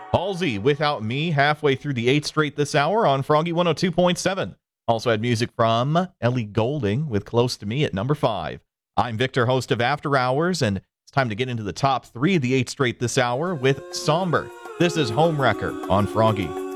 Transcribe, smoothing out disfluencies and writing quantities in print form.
Halsey, Without Me, halfway through the 8th straight this hour on Froggy 102.7. Also had music from Ellie Goulding with Close to Me at number 5. I'm Victor, host of After Hours, and it's time to get into the top 3 of the 8th straight this hour with Somber. This is Homewrecker on Froggy.